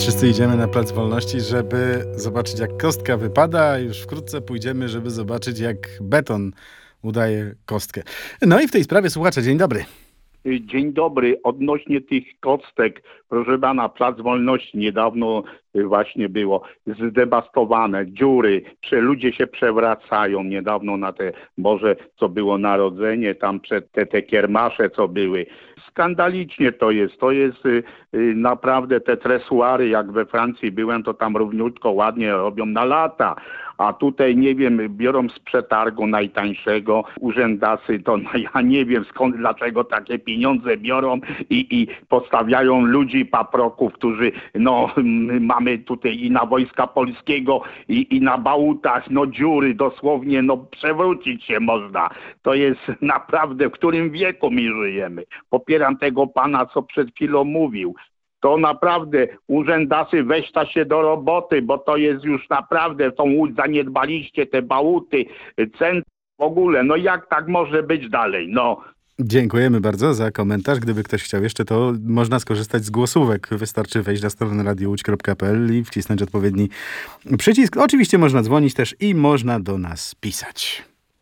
Wszyscy idziemy na Plac Wolności, żeby zobaczyć, jak kostka wypada, a już wkrótce pójdziemy, żeby zobaczyć, jak beton udaje kostkę. No i w tej sprawie słuchacze, dzień dobry. Dzień dobry. Odnośnie tych kostek, proszę pana, Plac Wolności niedawno właśnie było zdewastowane, dziury, ludzie się przewracają niedawno na te Boże, co było Narodzenie, tam przed te kiermasze, co były. Skandalicznie to jest naprawdę te tresuary, jak we Francji byłem, to tam równiutko, ładnie robią na lata. A tutaj, nie wiem, biorą z przetargu najtańszego urzędasy, to ja nie wiem skąd, dlaczego takie pieniądze biorą i postawiają ludzi, paproków, którzy, mamy tutaj i na Wojska Polskiego i na bałutach, dziury dosłownie, przewrócić się można. To jest naprawdę, w którym wieku my żyjemy. Popieram tego pana, co przed chwilą mówił. To naprawdę urzędasy, weźta się do roboty, bo to jest już naprawdę, tą łódź zaniedbaliście, te bałuty, cen w ogóle. Jak tak może być dalej? Dziękujemy bardzo za komentarz. Gdyby ktoś chciał jeszcze, to można skorzystać z głosówek. Wystarczy wejść na stronę radiołódź.pl i wcisnąć odpowiedni przycisk. Oczywiście można dzwonić też i można do nas pisać.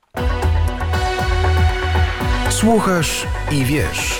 Słuchasz i wiesz.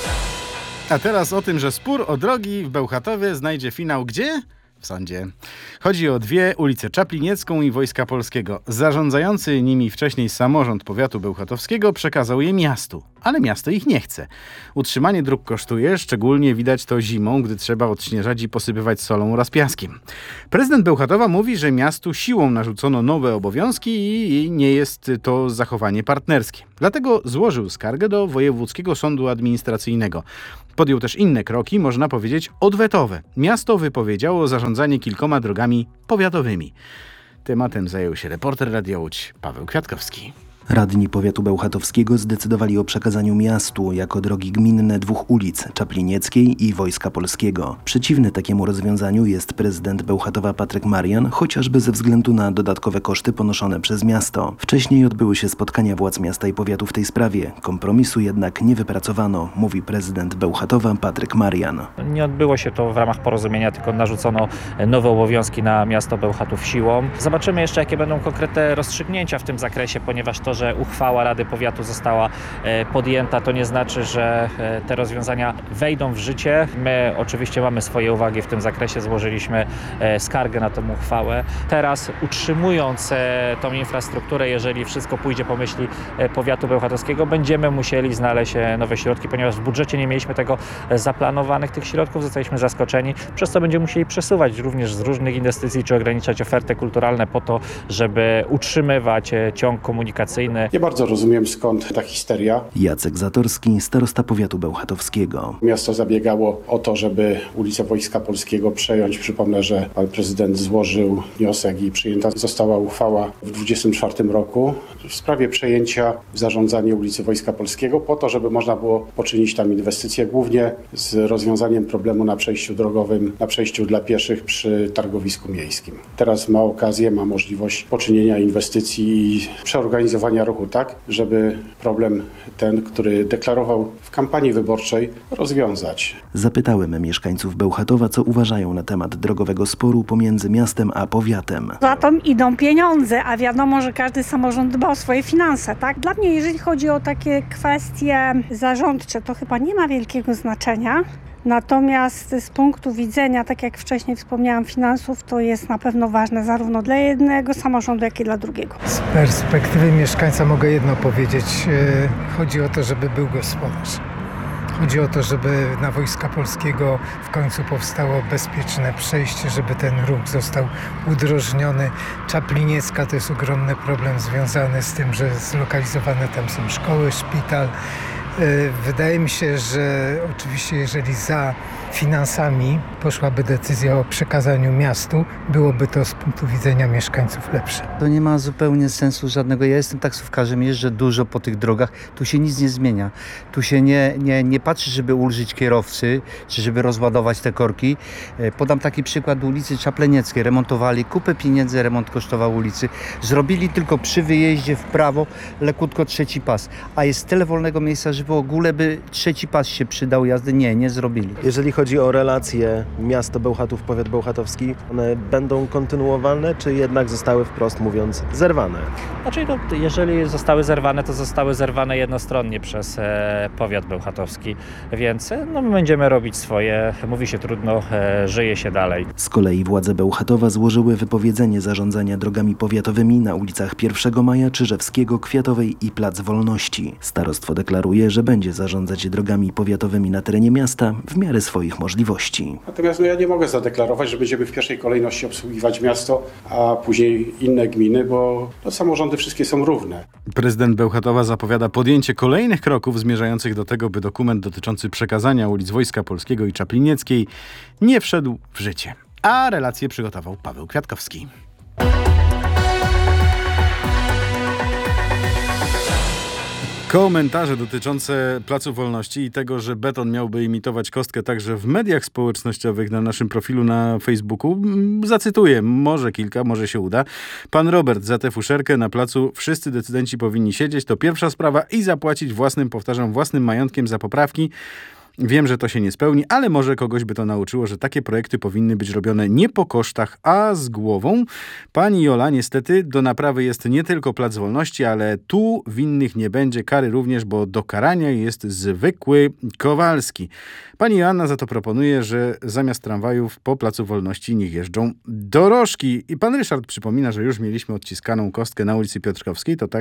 A teraz o tym, że spór o drogi w Bełchatowie znajdzie finał gdzie? W sądzie. Chodzi o dwie ulice, Czapliniecką i Wojska Polskiego. Zarządzający nimi wcześniej samorząd powiatu bełchatowskiego przekazał je miastu, ale miasto ich nie chce. Utrzymanie dróg kosztuje, szczególnie widać to zimą, gdy trzeba odśnieżać i posypywać solą oraz piaskiem. Prezydent Bełchatowa mówi, że miastu siłą narzucono nowe obowiązki i nie jest to zachowanie partnerskie. Dlatego złożył skargę do Wojewódzkiego Sądu Administracyjnego. Podjął też inne kroki, można powiedzieć odwetowe. Miasto wypowiedziało zarządzanie kilkoma drogami powiatowymi. Tematem zajął się reporter Radia Łódź Paweł Kwiatkowski. Radni powiatu bełchatowskiego zdecydowali o przekazaniu miastu jako drogi gminne dwóch ulic, Czaplinieckiej i Wojska Polskiego. Przeciwny takiemu rozwiązaniu jest prezydent Bełchatowa Patryk Marian, chociażby ze względu na dodatkowe koszty ponoszone przez miasto. Wcześniej odbyły się spotkania władz miasta i powiatu w tej sprawie. Kompromisu jednak nie wypracowano, mówi prezydent Bełchatowa Patryk Marian. Nie odbyło się to w ramach porozumienia, tylko narzucono nowe obowiązki na miasto Bełchatów siłą. Zobaczymy jeszcze, jakie będą konkretne rozstrzygnięcia w tym zakresie, ponieważ to, że uchwała Rady Powiatu została podjęta, to nie znaczy, że te rozwiązania wejdą w życie. My oczywiście mamy swoje uwagi w tym zakresie, złożyliśmy skargę na tę uchwałę. Teraz utrzymując tą infrastrukturę, jeżeli wszystko pójdzie po myśli powiatu bełchatowskiego, będziemy musieli znaleźć nowe środki, ponieważ w budżecie nie mieliśmy tego zaplanowanych tych środków, zostaliśmy zaskoczeni, przez co będziemy musieli przesuwać również z różnych inwestycji, czy ograniczać oferty kulturalne po to, żeby utrzymywać ciąg komunikacyjny. Nie bardzo rozumiem, skąd ta histeria. Jacek Zatorski, starosta powiatu bełchatowskiego. Miasto zabiegało o to, żeby ulicę Wojska Polskiego przejąć. Przypomnę, że pan prezydent złożył wniosek i przyjęta została uchwała w 2024 roku w sprawie przejęcia w zarządzanie ulicy Wojska Polskiego po to, żeby można było poczynić tam inwestycje, głównie z rozwiązaniem problemu na przejściu drogowym, na przejściu dla pieszych przy targowisku miejskim. Teraz ma okazję, ma możliwość poczynienia inwestycji i przeorganizowania ruchu tak, żeby problem ten, który deklarował w kampanii wyborczej, rozwiązać. Zapytałem mieszkańców Bełchatowa, co uważają na temat drogowego sporu pomiędzy miastem a powiatem. Za to idą pieniądze, a wiadomo, że każdy samorząd dba o swoje finanse, tak? Dla mnie, jeżeli chodzi o takie kwestie zarządcze, to chyba nie ma wielkiego znaczenia. Natomiast z punktu widzenia, tak jak wcześniej wspomniałam, finansów, to jest na pewno ważne zarówno dla jednego samorządu, jak i dla drugiego. Z perspektywy mieszkańca mogę jedno powiedzieć. Chodzi o to, żeby był gospodarz. Chodzi o to, żeby na Wojska Polskiego w końcu powstało bezpieczne przejście, żeby ten ruch został udrożniony. Czapliniecka to jest ogromny problem związany z tym, że zlokalizowane tam są szkoły, szpital. Wydaje mi się, że oczywiście jeżeli za finansami poszłaby decyzja o przekazaniu miastu, byłoby to z punktu widzenia mieszkańców lepsze. To nie ma zupełnie sensu żadnego. Ja jestem taksówkarzem, jeżdżę dużo po tych drogach. Tu się nic nie zmienia. Tu się nie patrzy, żeby ulżyć kierowcy, czy żeby rozładować te korki. Podam taki przykład ulicy Czaplenieckiej. Remontowali, kupę pieniędzy remont kosztował ulicy. Zrobili tylko przy wyjeździe w prawo lekutko trzeci pas. A jest tyle wolnego miejsca, że w ogóle by trzeci pas się przydał jazdy. Nie zrobili. Jeżeli chodzi chodzi o relacje miasto Bełchatów, powiat bełchatowski, one będą kontynuowane, czy jednak zostały wprost mówiąc zerwane? Znaczy, jeżeli zostały zerwane, to zostały zerwane jednostronnie przez powiat bełchatowski, więc my będziemy robić swoje. Mówi się trudno, żyje się dalej. Z kolei władze Bełchatowa złożyły wypowiedzenie zarządzania drogami powiatowymi na ulicach 1 Maja, Czyżewskiego, Kwiatowej i Plac Wolności. Starostwo deklaruje, że będzie zarządzać drogami powiatowymi na terenie miasta w miarę swoich możliwości. Natomiast ja nie mogę zadeklarować, że będziemy w pierwszej kolejności obsługiwać miasto, a później inne gminy, bo samorządy wszystkie są równe. Prezydent Bełchatowa zapowiada podjęcie kolejnych kroków zmierzających do tego, by dokument dotyczący przekazania ulic Wojska Polskiego i Czaplinieckiej nie wszedł w życie. A relację przygotował Paweł Kwiatkowski. Komentarze dotyczące Placu Wolności i tego, że beton miałby imitować kostkę także w mediach społecznościowych na naszym profilu na Facebooku. Zacytuję, może kilka, może się uda. Pan Robert, za tę fuszerkę na placu wszyscy decydenci powinni siedzieć, to pierwsza sprawa i zapłacić własnym majątkiem za poprawki. Wiem, że to się nie spełni, ale może kogoś by to nauczyło, że takie projekty powinny być robione nie po kosztach, a z głową. Pani Jola, niestety do naprawy jest nie tylko Plac Wolności, ale tu winnych nie będzie, kary również, bo do karania jest zwykły Kowalski. Pani Joanna za to proponuje, że zamiast tramwajów po Placu Wolności niech jeżdżą dorożki. I pan Ryszard przypomina, że już mieliśmy odciskaną kostkę na ulicy Piotrkowskiej, to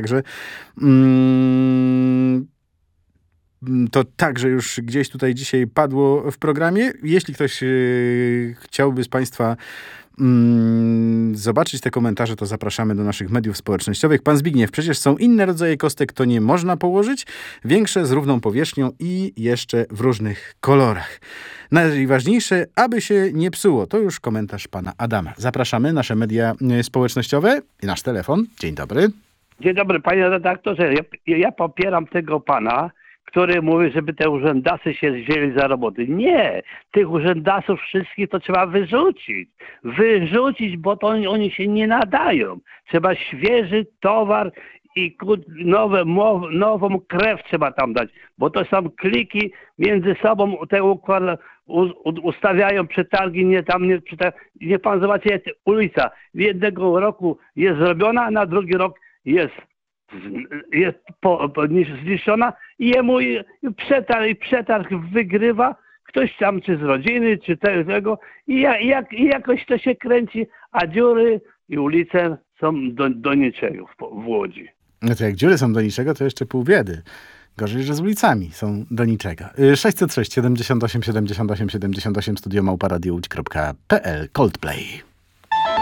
także już gdzieś tutaj dzisiaj padło w programie. Jeśli ktoś chciałby z Państwa zobaczyć te komentarze, to zapraszamy do naszych mediów społecznościowych. Pan Zbigniew, przecież są inne rodzaje kostek, to nie można położyć. Większe z równą powierzchnią i jeszcze w różnych kolorach. Najważniejsze, aby się nie psuło. To już komentarz pana Adama. Zapraszamy, nasze media społecznościowe i nasz telefon. Dzień dobry. Dzień dobry, panie redaktorze. Ja popieram tego pana, który mówi, żeby te urzędasy się wzięli za roboty. Nie! Tych urzędasów wszystkich to trzeba wyrzucić. Wyrzucić, bo to oni się nie nadają. Trzeba świeży towar i nową krew trzeba tam dać, bo to są kliki między sobą, te ustawiają przetargi, niech pan zobaczy, ulica w jednego roku jest zrobiona, a na drugi rok jest zniszczona i jemu przetarg wygrywa ktoś tam, czy z rodziny, czy tego i jakoś to się kręci, a dziury i ulice są do niczego w Łodzi. No to jak dziury są do niczego, to jeszcze pół biedy. Gorzej, że z ulicami są do niczego. 606 78 78 78 studio@radiołódź.pl Coldplay.